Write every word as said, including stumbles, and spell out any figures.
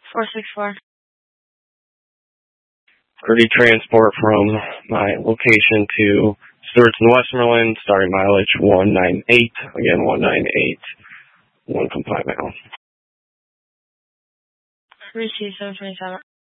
four six four. Gritty transport from my location to Stewartson, Westmoreland, starting mileage one nine eight. Again, one nine eight. One compliant mile. Receive seven twenty-seven.